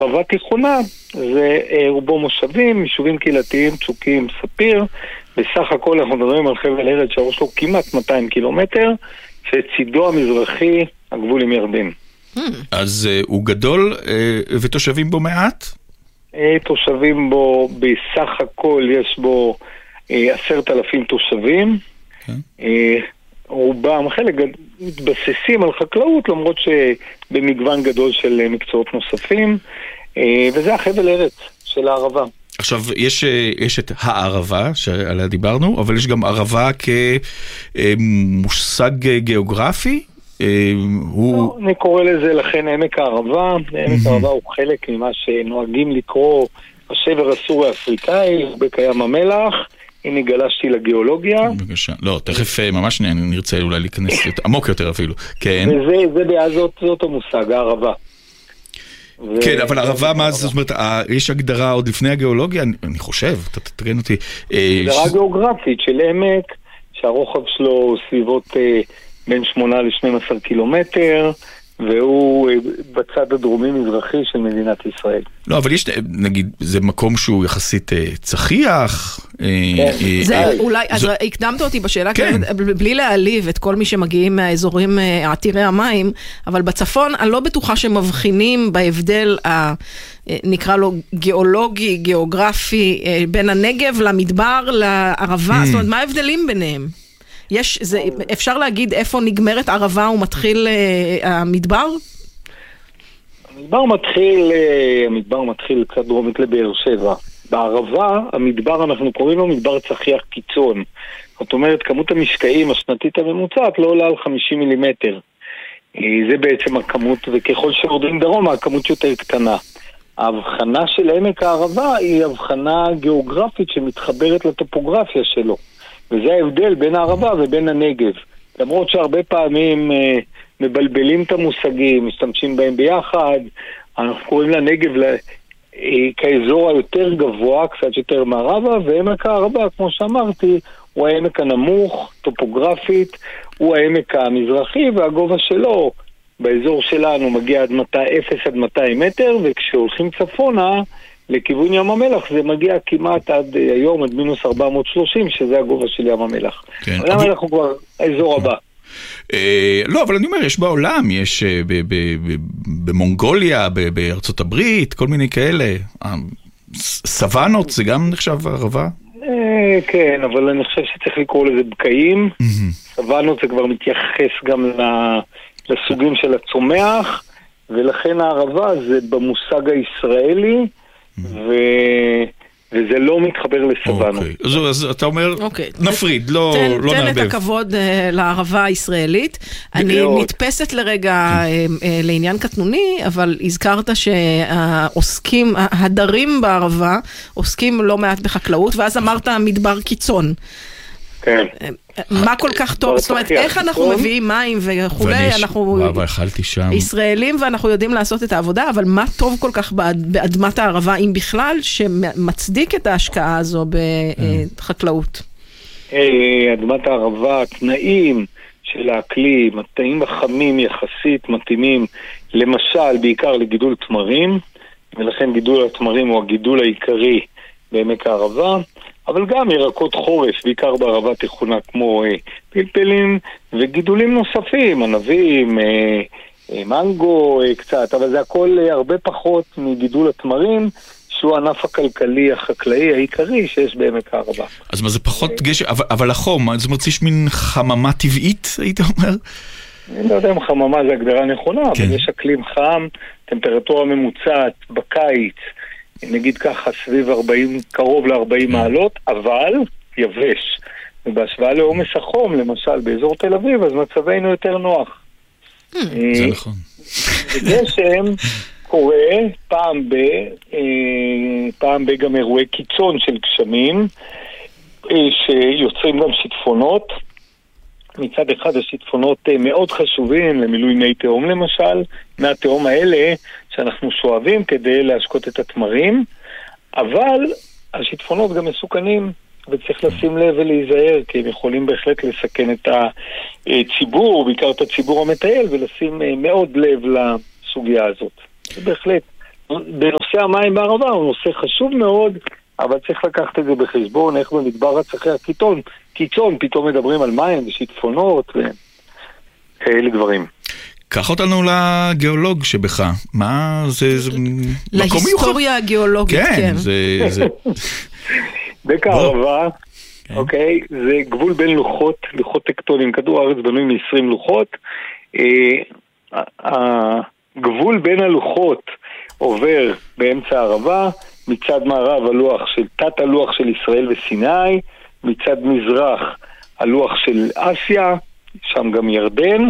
ערבה תיכונה זה רובו מושבים, יישובים קהילתיים, צוקים, ספיר. בסך הכל אנחנו מדברים על חבל ארץ שהראש לו כמעט 200 קילומטר, שצידו המזרחי הגבול עם ירדן. אז הוא גדול ותושבים בו מעט? תושבים בו, בסך הכל יש בו 10,000 תושבים. רובם, חלק מתבססים על חקלאות, למרות שבמגוון גדול של מקצועות נוספים, וזה החבל ארץ של הערבה. עכשיו, יש את הערבה שעליה דיברנו, אבל יש גם ערבה כמושג גיאוגרפי? לא, אני קורא לזה לכן עמק הערבה. עמק הערבה הוא חלק ממה שנוהגים לקרוא השבר הסורי-אפריקאי, בקיים המלח. הנה גלשתי לגיאולוגיה. בבקשה. לא, תכף ממש נרצה אולי להיכנס עמוק יותר אפילו. כן. וזה זאת המושג, הערבה. כן, אבל ערבה, מה זאת אומרת, יש הגדרה עוד לפני הגיאולוגיה, אני חושב, תתקן אותי. הגדרה גיאוגרפית של עמק, שהרוחב שלו סביבות בין 8 ל-12 קילומטר, והוא בצד הדרומי-מזרחי של מדינת ישראל. לא, אבל יש, נגיד, זה מקום שהוא יחסית צחיח. זה אולי, אז הקדמת אותי בשאלה, בלי להעליב את כל מי שמגיעים מהאזורים עתירי המים, אבל בצפון אני לא בטוחה שמבחינים בהבדל, נקרא לו גיאולוגי, גיאוגרפי, בין הנגב למדבר, לערבה, זאת אומרת, מה ההבדלים ביניהם? אפשר להגיד איפה נגמרת ערבה ומתחיל המדבר? המדבר מתחיל קצת דרומית לבאר שבע. בערבה, המדבר אנחנו קוראים לו מדבר צחיח קיצון. זאת אומרת, כמות המשקעים השנתית הממוצעת לא עולה על 50 מילימטר. זה בעצם הכמות, וככל שיורדים דרומה, הכמות יותר קטנה. ההבחנה של עמק הערבה היא הבחנה גיאוגרפית שמתחברת לטופוגרפיה שלו. וזה ההבדל בין הערבה ובין הנגב. למרות שהרבה פעמים מבלבלים את המושגים, משתמשים בהם ביחד, אנחנו קוראים לנגב כאזור היותר גבוה, קצת יותר מערבה, ועמק הערבה, כמו שאמרתי, הוא העמק הנמוך, טופוגרפית, הוא העמק המזרחי, והגובה שלו באזור שלנו מגיע עד 0 עד 200 מטר, וכשהולכים צפונה, לכיוון ים המלח זה מגיע כמעט עד היום, עד מינוס 430, שזה הגובה של ים המלח. ים המלח הוא כבר האזור הבא. לא, אבל אני אומר, יש בעולם, יש במונגוליה, בארצות הברית, כל מיני כאלה. סוונות זה גם נחשב ערבה? כן, אבל אני חושב שצריך לקרוא לזה בקעים. סוונות זה כבר מתייחס גם לסוגים של הצומח, ולכן הערבה זה במושג הישראלי, וזה לא מתחבר לסוונות. אז אתה אומר, נפריד, לא נערבב. תן את הכבוד לערבה הישראלית. אני נתפסת לרגע לעניין קטנוני, אבל הזכרת שהעוסקים, הדרים בערבה, עוסקים לא מעט בחקלאות, ואז אמרת מדבר קיצון. כן. מה כל כך טוב? זאת אומרת, איך אנחנו מביאים מים וכולי, אנחנו ישראלים ואנחנו יודעים לעשות את העבודה, אבל מה טוב כל כך באדמת הערבה, אם בכלל, שמצדיק את ההשקעה הזו בחקלאות? אדמת הערבה, התנאים של האקלים, התנאים החמים יחסית מתאימים, למשל, בעיקר לגידול תמרים, ולכן גידול התמרים הוא הגידול העיקרי בעמק הערבה, אבל גם ירקות חורף, בעיקר בערבה תיכונה כמו פלפלים וגידולים נוספים, ענבים, מנגו קצת, אבל זה הכל הרבה פחות מגידול התמרים, שהוא הענף הכלכלי, החקלאי, העיקרי שיש בעמק הערבה. אז מה זה פחות גשם, אבל החום, זאת אומרת, יש מין חממה טבעית, היית אומר? אני לא יודע אם חממה זה הגדרה נכונה, אבל יש אקלים חם, טמפרטורה ממוצעת בקיץ, נגיד ככה סביב 40, קרוב ל-40 מעלות, אבל יבש. ובהשוואה לעומס החום, למשל באזור תל אביב, אז מצבנו יותר נוח. זה נכון. גשם קורה פעם גם אירועי קיצון של גשמים, שיוצרים גם שיטפונות. מצד אחד השיטפונות מאוד חשובים למילוי מי תהום למשל, מהתהום האלה שאנחנו שואבים כדי להשקות את התמרים, אבל השיטפונות גם מסוכנים וצריך לשים לב ולהיזהר, כי הם יכולים בהחלט לסכן את הציבור, בעיקר את הציבור המטייל, ולשים מאוד לב לסוגיה הזאת. זה בהחלט בנושא המים בערבה הוא נושא חשוב מאוד, אבל צריך לקחת את זה בחשבון, איך במדבר הצחיח קיצון, פתאום מדברים על מים ושיטפונות וכאלה דברים. קח אותנו לגיאולוג שבך. מה זה מקום מיוחד? להיסטוריה הגיאולוגית, כן. זה... בקע הערבה, אוקיי, זה גבול בין לוחות טקטונים. כדור הארץ בנוי מ-20 לוחות. הגבול בין הלוחות עובר באמצע הערבה, מצד מערב תת הלוח של ישראל וסיני, מצד מזרח הלוח של אסיה, שם גם ירדן,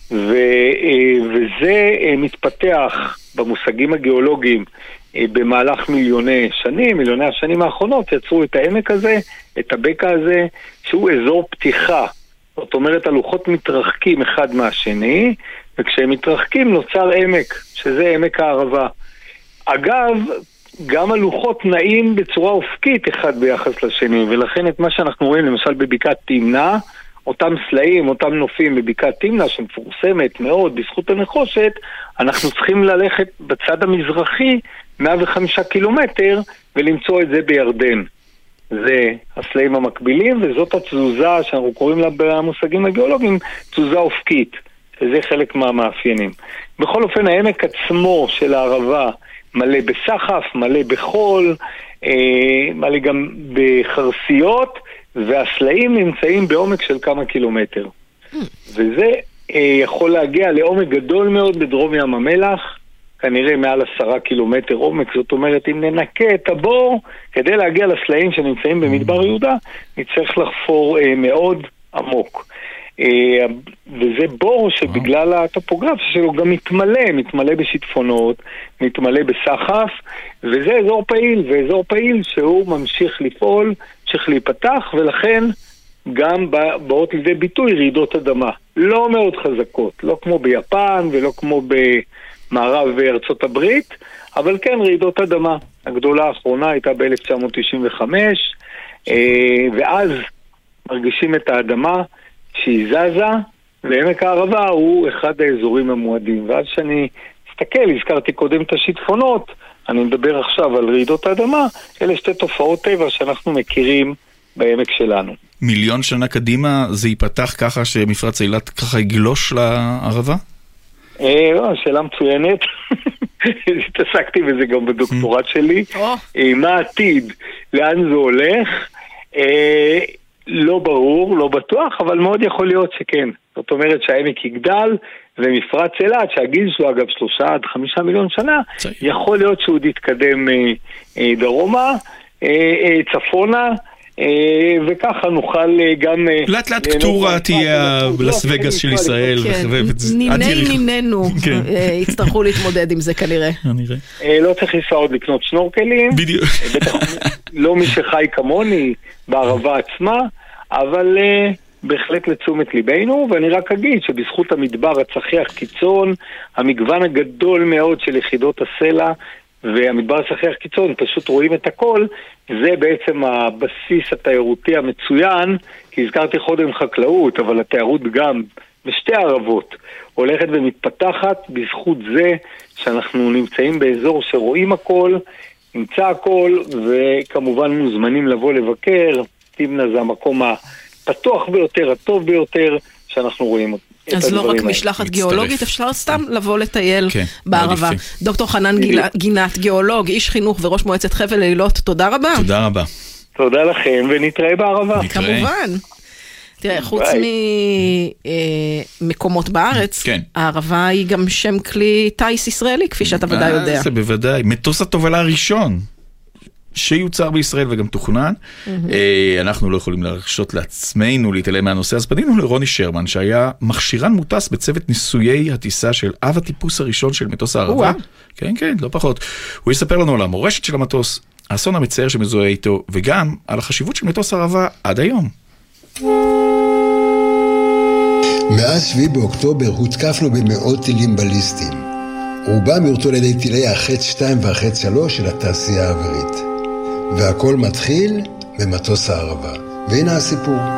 וזה מתפתח במושגים הגיאולוגיים במהלך מיליוני השנים האחרונות יצרו את העמק הזה, את הבקע הזה, שהוא אזור פתיחה. זאת אומרת, הלוחות מתרחקים אחד מהשני, וכשהם מתרחקים נוצר עמק, שזה עמק הערבה. אגב, גם הלוחות נעים בצורה אופקית אחד ביחס לשני, ולכן את מה שאנחנו רואים למשל בבקעת תמנע, אותם סלעים, אותם נופים בבקעת תמנע שמפורסמת מאוד בזכות הנחושת, אנחנו צריכים ללכת בצד המזרחי 105 קילומטר ולמצוא את זה בירדן. זה הסלעים המקבילים, וזאת התזוזה שאנחנו קוראים לה במושגים הגיאולוגיים, תזוזה אופקית, וזה חלק מהמאפיינים. בכל אופן, העמק עצמו של הערבה מלא בסחף, מלא בחול, מלא גם בחרסיות, והסלעים נמצאים בעומק של כמה קילומטר. וזה יכול להגיע לעומק גדול מאוד בדרום ים המלח, כנראה מעל 10 קילומטר עומק. זאת אומרת, אם ננקה את הבור, כדי להגיע לסלעים שנמצאים במדבר יהודה, נצטרך לחפור מאוד עמוק. וזה בור שבגלל הטופוגרפיה שלו גם מתמלא בשיטפונות, מתמלא בסחף, וזה אזור פעיל, שהוא ממשיך לפעול, צריך להיפתח, ולכן גם באות לידי ביטוי רעידות אדמה. לא מאוד חזקות, לא כמו ביפן ולא כמו במערב ארצות הברית, אבל כן רעידות אדמה. הגדולה האחרונה הייתה ב-1995, ואז מרגישים את האדמה שהיא זזה, ועמק הערבה הוא אחד האזורים המועדים. ואז שאני מסתכל, הזכרתי קודם את השיטפונות, אני מדבר עכשיו על רעידות האדמה, אלה שתי תופעות טבע שאנחנו מכירים בעמק שלנו. 1,000,000 שנה קדימה זה ייפתח ככה שמפרץ אילת ככה יגלוש לערבה? שאלה מצוינת. התעסקתי בזה גם בדוקטורט שלי. מה העתיד? לאן זה הולך? לא ברור, לא בטוח, אבל מאוד יכול להיות שכן. זאת אומרת שהעמק יגדל, ומפרץ אילת, שהגיל שלו אגב 3 עד 5 מיליון שנה, יכול להיות שהוא יתקדם דרומה, צפונה, וככה נוכל גם... לאט לאט קטורה תהיה לס וגאס של ישראל. נינינו יצטרכו להתמודד עם זה כנראה. לא צריך לנסוע עוד לקנות שנורקלים. בדיוק. לא מי שחי כמוני בערבה עצמה, אבל בהחלט לתשומת ליבנו, ואני רק אגיד שבזכות המדבר הצחיח קיצון, המגוון הגדול מאוד של יחידות הסלע, והמדבר הצחיח קיצון, פשוט רואים את הכל, זה בעצם הבסיס התיירותי המצוין, כי הזכרתי קודם חקלאות, אבל התיירות גם בשתי הערבות הולכת ומתפתחת בזכות זה שאנחנו נמצאים באזור שרואים הכל, נמצא הכל, וכמובן מוזמנים לבוא לבקר. תמנע זה המקום הפתוח ביותר, הטוב ביותר שאנחנו רואים אותו. אז לא רק משלחת גיאולוגית, אפשר סתם לבוא לטייל בערבה. דוקטור חנן גינת, גיאולוג, איש חינוך וראש מועצת חבל אילות, תודה רבה. תודה רבה. תודה לכם, ונתראה בערבה. כמובן. תראה, חוץ ממקומות בארץ, הערבה היא גם שם כלי טייס ישראלי, כפי שאתה ודאי יודע. זה בוודאי. מטוס התובלה הראשון שיוצר בישראל וגם תוכנן. אנחנו לא יכולים להרשות לעצמנו להתעלם מהנושא, אז פנינו לרוני שרמן, שהיה מכשירן מוטס בצוות ניסויי הטיסה של אב הטיפוס הראשון של מטוס הערבה. כן, כן, לא פחות. הוא יספר לנו על המורשת של המטוס, האסון המצער שמזוהה איתו, וגם על החשיבות של מטוס הערבה עד היום. מאז 7 באוקטובר הותקפנו במאות טילים בליסטיים. רובם יורטו על ידי טילי החץ 2 והחץ 3 של התעשייה האווירית. והכל מתחיל במטוס הערבה. והנה הסיפור.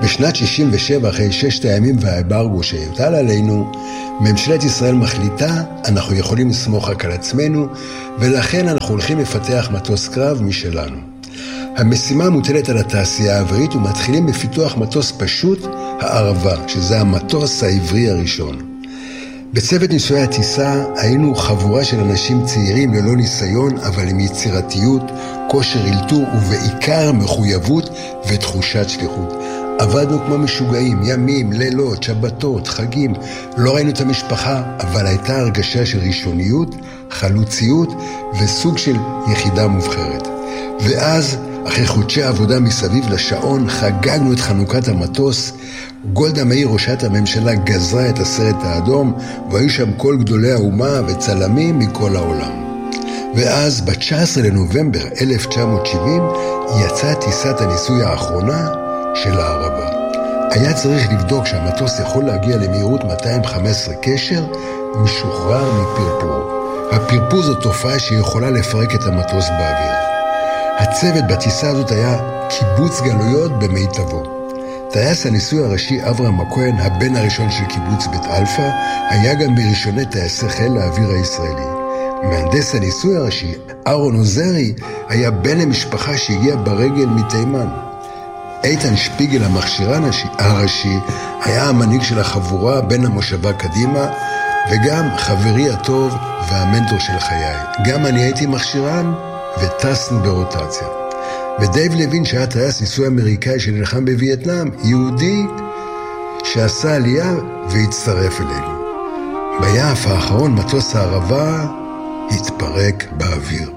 בשנת 67, אחרי 6 הימים והאמברגו שהוטל עלינו, ממשלת ישראל מחליטה, אנחנו יכולים לסמוך רק על עצמנו, ולכן אנחנו הולכים לפתח מטוס קרב משלנו. המשימה מוטלת על התעשייה האווירית ומתחילים בפיתוח מטוס פשוט, הערבה, שזה המטוס העברי הראשון. בצוות ניסויי הטיסה היינו חבורה של אנשים צעירים ללא ניסיון, אבל עם יצירתיות, כושר אלתור ובעיקר מחויבות ותחושת שליחות. עבדנו כמו משוגעים, ימים, לילות, שבתות, חגים. לא ראינו את המשפחה, אבל הייתה הרגשה של ראשוניות, חלוציות וסוג של יחידה מובחרת. ואז, אחרי חודשי עבודה מסביב לשעון, חגגנו את חנוכת המטוס. גולדה מאיר, ראשת הממשלה, גזרה את הסרט האדום, והיו שם כל גדולי האומה וצלמים מכל העולם. ואז, ב-19 לנובמבר 1970, יצאה טיסת הניסוי האחרונה של הערבה. היה צריך לבדוק שהמטוס יכול להגיע למהירות 215 קשר, משוחרר מפרפור. הפרפור זו תופעה שיכולה לפרק את המטוס באוויר. הצוות בטיסה הזאת היה קיבוץ גלויות במיטבו. טייס הניסוי הראשי אברהם הכהן, הבן הראשון של קיבוץ בית אלפא, היה גם מראשוני טייסי חיל האוויר הישראלי. מהנדס הניסוי הראשי, אהרון עוזרי, היה בן למשפחה שהגיע ברגל מתימן. איתן שפיגל, המכשירן הראשי, היה המנהיג של החבורה בין המושבה קדימה, וגם חברי הטוב והמנטור של חיי. גם אני הייתי מכשירן וטסנו ברוטציה. ודייב לוין, שהיה טייס ניסוי אמריקאי שנלחם בווייטנאם, יהודי שעשה עלייה והצטרף אלינו. ביעף האחרון מטוס הערבה התפרק באוויר.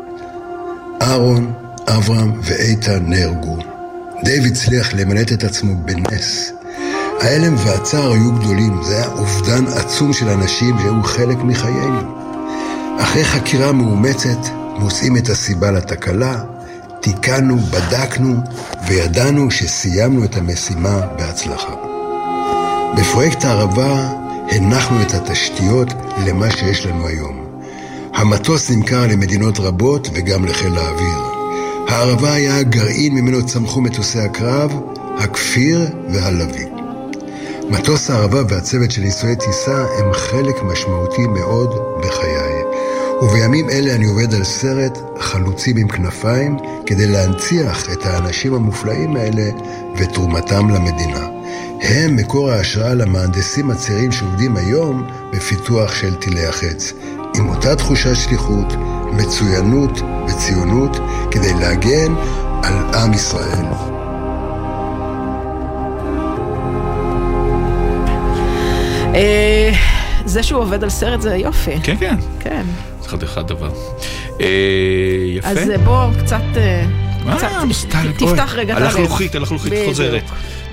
אהרון, אברהם ואיתן נהרגו. דייב הצליח למלט את עצמו בנס. ההלם והצער היו גדולים, זה היה אובדן עצום של אנשים שהיו חלק מחיינו. אחרי חקירה מאומצת, מוצאים את הסיבה לתקלה, תיקנו, בדקנו, וידענו שסיימנו את המשימה בהצלחה. בפרויקט הערבה הנחנו את התשתיות למה שיש לנו היום. המטוס נמכר למדינות רבות וגם לחיל האוויר. הערבה היה הגרעין ממנו צמחו מטוסי הקרב, הכפיר והלוי. מטוס הערבה והצוות של ניסויי טיסה הם חלק משמעותי מאוד בחיי. ובימים אלה אני עובד על סרט חלוצים עם כנפיים כדי להנציח את האנשים המופלאים האלה ותרומתם למדינה. הם מקור ההשראה למהנדסים הצעירים שעובדים היום בפיתוח של טילי החץ. עם אותה תחושת שליחות, מצוינות וציונות כדי להגן על עם ישראל. זה שהוא עובד על סרט זה יופי. כן, כן. כן. זה אחד דבר. יפה. אז בוא קצת תפתח רגע את הלב. הלך לוחית חוזרת.